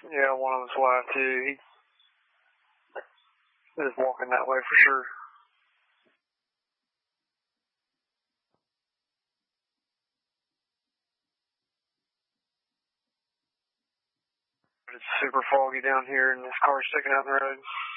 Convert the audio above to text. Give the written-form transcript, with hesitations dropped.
Yeah, one of them's alive too. He's walking that way for sure. It's super foggy down here, and this car's sticking out in the road.